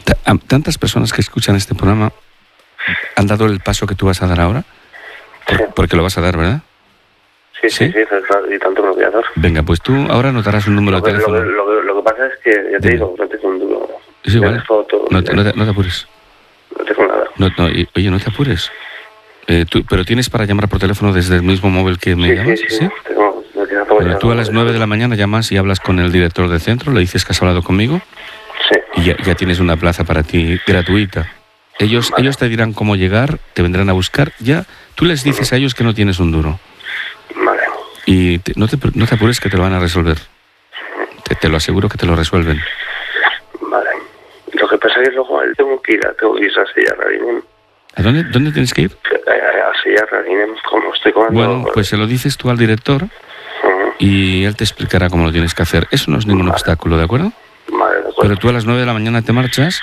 Tantas personas que escuchan este programa han dado el paso que tú vas a dar ahora. Porque lo vas a dar, ¿verdad? Sí, y tanto me lo voy a dar. Venga, pues tú ahora anotarás un número de teléfono. Lo que pasa es que, ya te digo, no tengo un duro. Sí, vale. No te apures. No tengo nada. Oye, no te apures. ¿Pero tienes para llamar por teléfono desde el mismo móvil que me llamas? Sí. Bueno, tú a las 9 de la mañana llamas y hablas con el director del centro, le dices que has hablado conmigo. Sí. Y ya tienes una plaza para ti gratuita. Ellos te dirán cómo llegar, te vendrán a buscar. Ya tú les dices a ellos que no tienes un duro. Vale. Y no te apures, que te lo van a resolver. Te lo aseguro que te lo resuelven. Vale. Lo que pasa es que luego tengo que ir a sellar Radinem. ¿A dónde tienes que ir? A sellar Radinem, como estoy comando. Bueno, pues se lo dices tú al director y él te explicará cómo lo tienes que hacer. Eso no es ningún obstáculo, ¿de acuerdo? Vale, de acuerdo. Pero tú a las 9 de la mañana te marchas.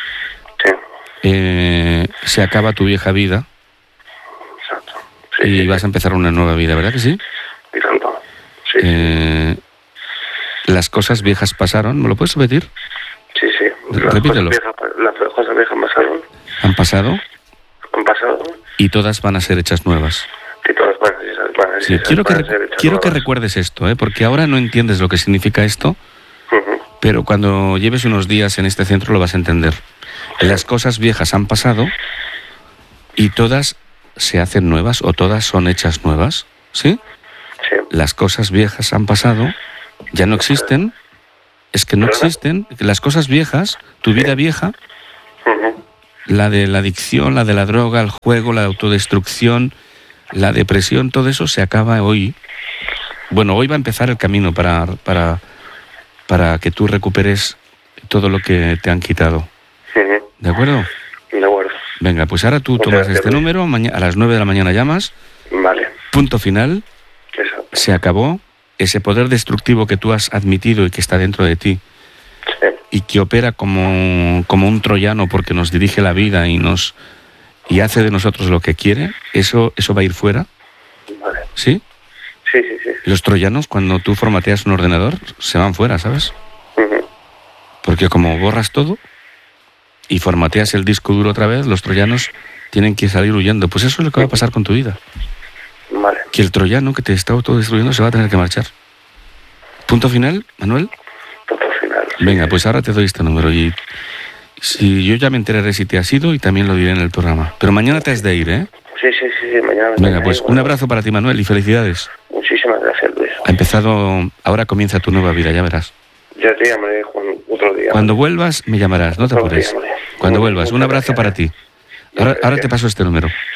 Sí. Se acaba tu vieja vida. Exacto. Y vas a empezar una nueva vida, ¿verdad que sí? Y tanto. Sí. Las cosas viejas pasaron. ¿Me lo puedes repetir? Sí. Repítelo. Las cosas viejas pasaron. ¿Han pasado? Han pasado. Y todas van a ser hechas nuevas. Y todas van a ser Quiero que recuerdes esto, porque ahora no entiendes lo que significa esto, pero cuando lleves unos días en este centro lo vas a entender. Las cosas viejas han pasado y todas se hacen nuevas o todas son hechas nuevas, ¿sí? Sí. Las cosas viejas han pasado, ya no existen, es que no existen. Las cosas viejas, tu vida vieja, la de la adicción, la de la droga, el juego, la autodestrucción, la depresión, todo eso se acaba hoy. Bueno, hoy va a empezar el camino para que tú recuperes todo lo que te han quitado. ¿De acuerdo? De acuerdo. Venga, pues ahora tú tomas este número, a las 9 de la mañana llamas. Vale. Punto final. Exacto. Se acabó. Ese poder destructivo que tú has admitido y que está dentro de ti, y que opera como un troyano porque nos dirige la vida y hace de nosotros lo que quiere, eso va a ir fuera. Vale. ¿Sí? Sí. Los troyanos, cuando tú formateas un ordenador, se van fuera, ¿sabes? Porque como borras todo y formateas el disco duro otra vez, los troyanos tienen que salir huyendo. Pues eso es lo que va a pasar con tu vida. Vale. Que el troyano que te está autodestruyendo se va a tener que marchar. ¿Punto final, Manuel? Punto final. Venga, pues ahora te doy este número y si yo ya me enteraré si te has ido y también lo diré en el programa. Pero mañana te has de ir, ¿eh? Sí, mañana. Venga, pues un abrazo para ti, Manuel, y felicidades. Muchísimas gracias, Luis. Ha empezado, ahora comienza tu nueva vida, ya verás. Ya te llamaré otro día. Cuando vuelvas me llamarás, no te apures. Cuando vuelvas, un abrazo para ti. Ahora te paso este número.